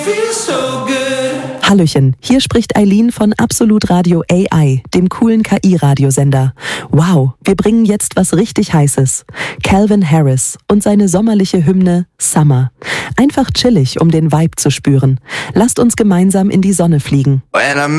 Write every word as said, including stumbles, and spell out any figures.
Hallöchen, hier spricht Eileen von Absolut Radio A I, dem coolen K I-Radiosender. Wow, wir bringen jetzt was richtig Heißes. Calvin Harris und seine sommerliche Hymne Summer. Einfach chillig, um den Vibe zu spüren. Lasst uns gemeinsam in die Sonne fliegen. When I'm